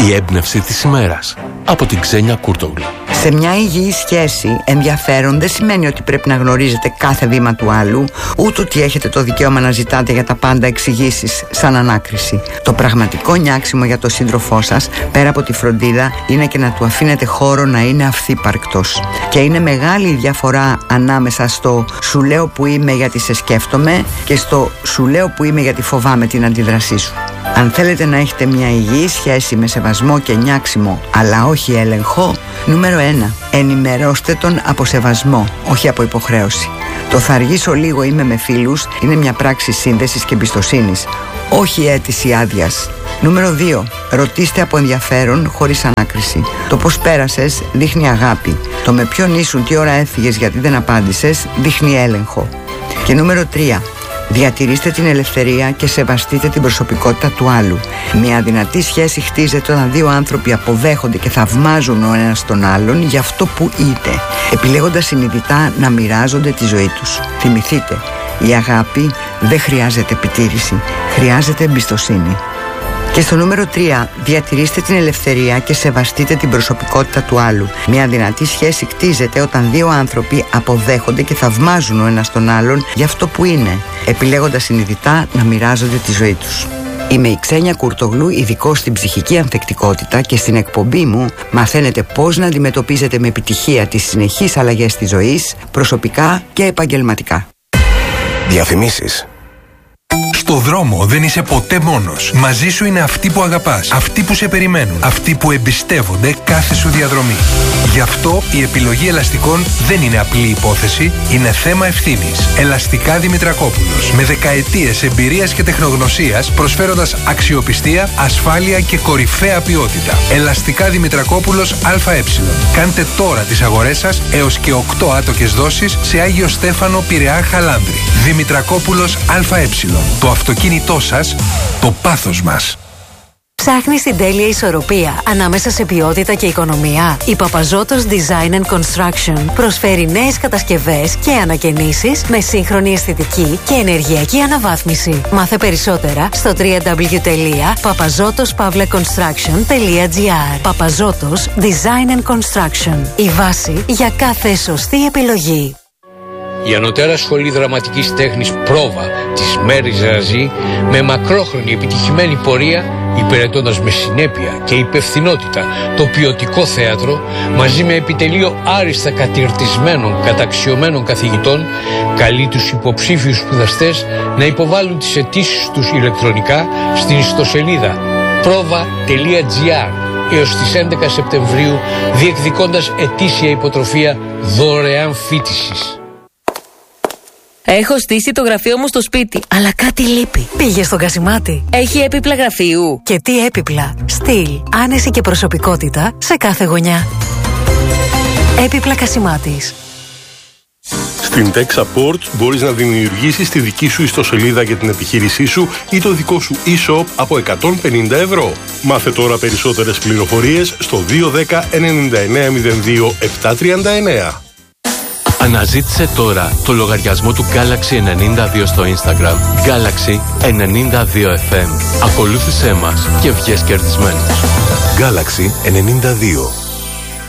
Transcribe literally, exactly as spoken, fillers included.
Η έμπνευση της ημέρας από την Ξένια Κούρτογλου. Σε μια υγιή σχέση, ενδιαφέρον δεν σημαίνει ότι πρέπει να γνωρίζετε κάθε βήμα του άλλου, ούτε ότι έχετε το δικαίωμα να ζητάτε για τα πάντα εξηγήσεις σαν ανάκριση. Το πραγματικό νιάξιμο για τον σύντροφό σας, πέρα από τη φροντίδα, είναι και να του αφήνετε χώρο να είναι αυθύπαρκτος. Και είναι μεγάλη η διαφορά ανάμεσα στο σου λέω που είμαι γιατί σε σκέφτομαι και στο σου λέω που είμαι γιατί φοβάμαι την αντίδρασή σου. Αν θέλετε να έχετε μια υγιή σχέση με σεβασμό και νιάξιμο, αλλά όχι έλεγχο, νούμερο ένα. Ενημερώστε τον από σεβασμό, όχι από υποχρέωση. Το θα αργήσω λίγο είμαι με φίλους είναι μια πράξη σύνδεσης και εμπιστοσύνης, όχι αίτηση άδειας. Νούμερο δύο. Ρωτήστε από ενδιαφέρον χωρίς ανάκριση. Το πώς πέρασες δείχνει αγάπη. Το με ποιον ήσουν, τι ώρα έφυγες, γιατί δεν απάντησες, δείχνει έλεγχο. Και νούμερο τρία. Διατηρήστε την ελευθερία και σεβαστείτε την προσωπικότητα του άλλου. Μια δυνατή σχέση χτίζεται όταν δύο άνθρωποι αποδέχονται και θαυμάζουν ο ένας τον άλλον για αυτό που είναι, επιλέγοντας συνειδητά να μοιράζονται τη ζωή τους. Θυμηθείτε, η αγάπη δεν χρειάζεται επιτήρηση, χρειάζεται εμπιστοσύνη. Και στο νούμερο τρία, διατηρήστε την ελευθερία και σεβαστείτε την προσωπικότητα του άλλου. Μια δυνατή σχέση κτίζεται όταν δύο άνθρωποι αποδέχονται και θαυμάζουν ο ένας τον άλλον για αυτό που είναι, επιλέγοντας συνειδητά να μοιράζονται τη ζωή τους. Είμαι η Ξένια Κούρτογλου, ειδικός στην ψυχική ανθεκτικότητα, και στην εκπομπή μου μαθαίνετε πώς να αντιμετωπίζετε με επιτυχία τις συνεχείς αλλαγές της ζωής, προσωπικά και επαγγελματικά. Διαφημίσεις. Στο δρόμο δεν είσαι ποτέ μόνος. Μαζί σου είναι αυτοί που αγαπάς, αυτοί που σε περιμένουν, αυτοί που εμπιστεύονται κάθε σου διαδρομή. Γι' αυτό η επιλογή ελαστικών δεν είναι απλή υπόθεση, είναι θέμα ευθύνης. Ελαστικά Δημητρακόπουλος. Με δεκαετίες εμπειρίας και τεχνογνωσίας, προσφέροντας αξιοπιστία, ασφάλεια και κορυφαία ποιότητα. Ελαστικά Δημητρακόπουλος ΑΕ. Κάντε τώρα τις αγορές σας έως και οκτώ άτοκες δόσεις σε Άγιο Στέφανο, Πειραιά, Χαλάνδρη. Δημητρακόπουλος ΑΕ. Το αυτοκίνητό σας, το πάθος μας. Ψάχνεις την τέλεια ισορροπία ανάμεσα σε ποιότητα και οικονομία? Η Παπαζώτος Design and Construction προσφέρει νέες κατασκευές και ανακαινήσεις με σύγχρονη αισθητική και ενεργειακή αναβάθμιση. Μάθε περισσότερα στο double-u double-u double-u τελεία παπαζώτος παύλα κονστράκσιον τελεία τζι άρ. Παπαζώτος Design and Construction. Η βάση για κάθε σωστή επιλογή. Η Ανωτέρα Σχολή Δραματικής Τέχνης Πρόβα της Μέρης Ραζή, με μακρόχρονη επιτυχημένη πορεία, υπηρετώντας με συνέπεια και υπευθυνότητα το ποιοτικό θέατρο, μαζί με επιτελείο άριστα κατηρτισμένων καταξιωμένων καθηγητών, καλεί τους υποψήφιους σπουδαστές να υποβάλουν τις αιτήσεις τους ηλεκτρονικά στην ιστοσελίδα πρόβα τελεία τζι άρ έως τις έντεκα Σεπτεμβρίου, διεκδικώντας ετήσια υποτροφία δωρεάν φοιτησης. Έχω στήσει το γραφείο μου στο σπίτι, αλλά κάτι λείπει. Πήγε στον Κασιμάτη. Έχει έπιπλα γραφείου. Και τι έπιπλα? Στυλ, άνεση και προσωπικότητα σε κάθε γωνιά. Έπιπλα Κασιμάτης. Στην Tech Support μπορείς να δημιουργήσεις τη δική σου ιστοσελίδα για την επιχείρησή σου ή το δικό σου e-shop από εκατόν πενήντα ευρώ. Μάθε τώρα περισσότερες πληροφορίες στο δύο ένα μηδέν εννιά εννιά μηδέν δύο επτά τρία εννιά. Αναζήτησε τώρα το λογαριασμό του Galaxy ενενήντα δύο στο Instagram, Galaxy ενενήντα δύο εφ εμ. Ακολούθησέ μας και βγες κερδισμένος. Galaxy ενενήντα δύο.